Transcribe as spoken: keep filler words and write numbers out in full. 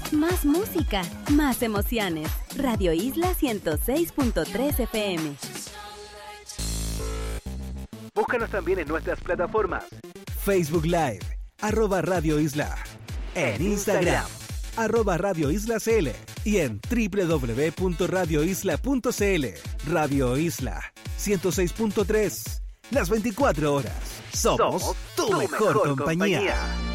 Más música, más emociones. Radio Isla ciento seis punto tres F M. Búscanos también en nuestras plataformas. Facebook Live, arroba Radio Isla. En Instagram, arroba Radio Isla C L. Y en doble u doble u doble u punto radio isla punto c l. Radio Isla ciento seis punto tres. Las veinticuatro horas. Somos, Somos tu, tu mejor, mejor compañía. compañía.